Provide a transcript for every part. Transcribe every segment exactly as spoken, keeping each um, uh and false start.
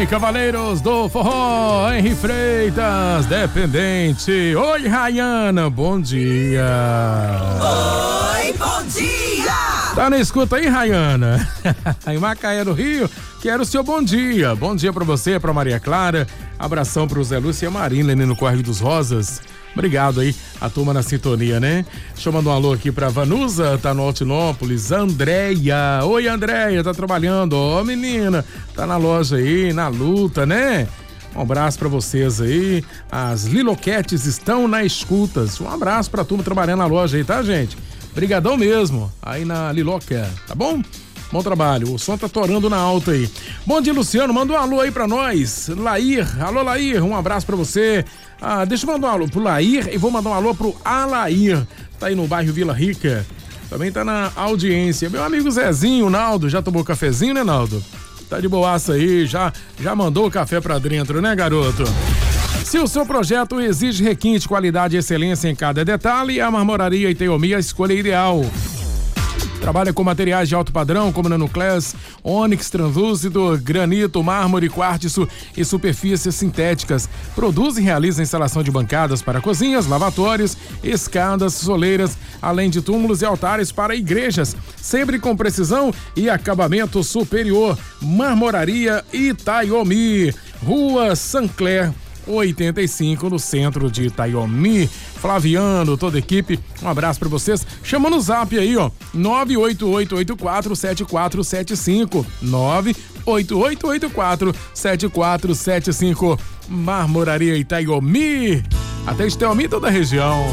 aí, cavaleiros do forró, Henri Freitas, dependente. Oi, Rayana, bom dia. Oi, bom dia. Tá na escuta aí, Rayana? Em Macaé, no Rio, quero o seu bom dia. Bom dia pra você, pra Maria Clara. Abração pro Zé Lúcio e a Marina, ali no Córrego dos Rosas. Obrigado aí, a turma na sintonia, né? Deixa eu mandar um alô aqui pra Vanusa, tá no Altinópolis. Andréia, oi Andréia, tá trabalhando, ó oh, menina, tá na loja aí, na luta, né? Um abraço pra vocês aí, as Liloquetes estão na escutas. Um abraço pra turma trabalhando na loja aí, tá, gente? Brigadão mesmo, aí na Liloca, tá bom? Bom trabalho, o som tá torando na alta aí. Bom dia, Luciano, manda um alô aí pra nós. Lair, alô Lair, um abraço pra você. Ah, deixa eu mandar um alô pro Lair e vou mandar um alô pro Alair. Tá aí no bairro Vila Rica, também tá na audiência. Meu amigo Zezinho, Naldo, já tomou cafezinho, né, Naldo? Tá de boaça aí, já, já mandou o café pra dentro, né, garoto? Se o seu projeto exige requinte, qualidade e excelência em cada detalhe, a Marmoraria Itaiomi é a escolha ideal. Trabalha com materiais de alto padrão, como nanoclass, ônix translúcido, granito, mármore, quartzo e superfícies sintéticas. Produz e realiza a instalação de bancadas para cozinhas, lavatórios, escadas, soleiras, além de túmulos e altares para igrejas. Sempre com precisão e acabamento superior. Marmoraria Itaiomi, Rua Sancler, oitenta e cinco, no centro de Itaiomi. Flaviano, toda a equipe, um abraço pra vocês. Chama no zap aí, ó, nove oito oito oito quatro sete quatro sete cinco, nove oito oito oito quatro sete quatro sete cinco. Marmoraria Itaiomi, até Itaiomi, toda a região.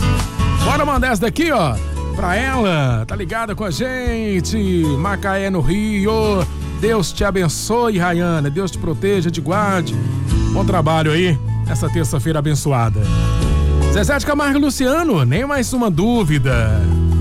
Bora mandar essa daqui, ó, pra ela, tá ligada com a gente, Macaé, no Rio. Deus te abençoe, Rayana, Deus te proteja, te guarde. Bom trabalho aí, nessa terça-feira abençoada. Zezé de Camargo e Luciano, nem mais uma dúvida.